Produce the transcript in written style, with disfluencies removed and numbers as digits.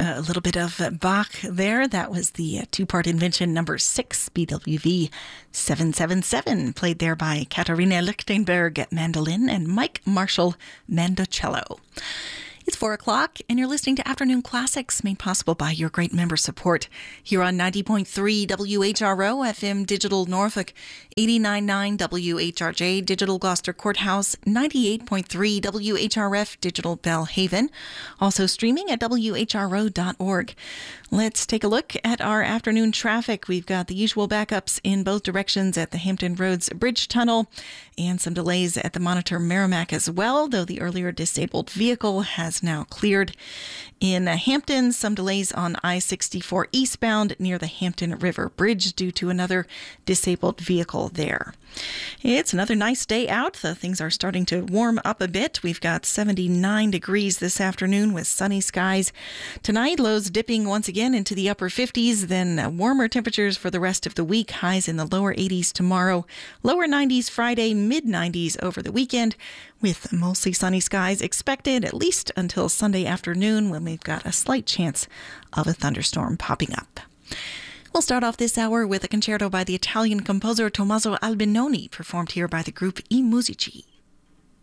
a little bit of Bach there. That was the two-part invention number 6, BWV 777, played there by Katharina Lichtenberg, mandolin, and Mike Marshall, mandocello. It's 4 o'clock, and you're listening to Afternoon Classics, made possible by your great member support here on 90.3 WHRO FM Digital Norfolk, 89.9 WHRJ Digital Gloucester Courthouse, 98.3 WHRF Digital Bellhaven, also streaming at WHRO.org. Let's take a look at our afternoon traffic. We've got the usual backups in both directions at the Hampton Roads Bridge Tunnel and some delays at the Monitor Merrimack as well, though the earlier disabled vehicle has now cleared. In Hampton, some delays on I-64 eastbound near the Hampton River Bridge due to another disabled vehicle there. It's another nice day out. Things are starting to warm up a bit. We've got 79 degrees this afternoon with sunny skies. Tonight, lows dipping once again into the upper 50s, then warmer temperatures for the rest of the week. Highs in the lower 80s tomorrow, lower 90s Friday, mid 90s over the weekend, with mostly sunny skies expected at least until Sunday afternoon, when we've got a slight chance of a thunderstorm popping up. We'll start off this hour with a concerto by the Italian composer Tommaso Albinoni, performed here by the group I Musici.